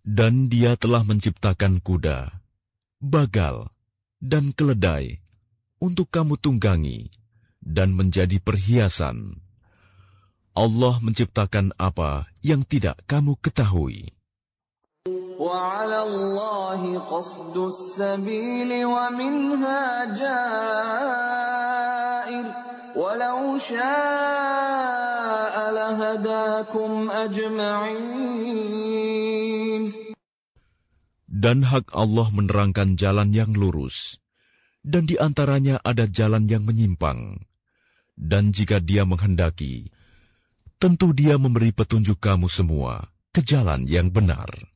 Dan Dia telah menciptakan kuda, bagal, dan keledai untuk kamu tunggangi dan menjadi perhiasan. Allah menciptakan apa yang tidak kamu ketahui. وَعَلَى اللَّهِ قَصْدُ السَّبِيلِ وَمِنْهَا جَائِرٌ وَلَوْ شَاءَ لَهَدَاكُمْ أَجْمَعِينَ. Dan hak Allah menerangkan jalan yang lurus, dan di antaranya ada jalan yang menyimpang. Dan jika Dia menghendaki, tentu Dia memberi petunjuk kamu semua ke jalan yang benar.